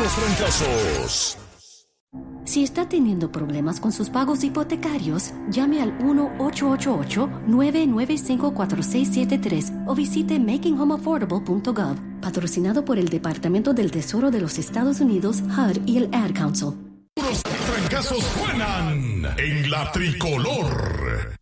Puros trancazos. Si está teniendo problemas con sus pagos hipotecarios, llame al 1-888-995-4673 o visite makinghomeaffordable.gov, patrocinado por el Departamento del Tesoro de los Estados Unidos, HUD y el Ad Council. Puros trancazos suenan en la tricolor.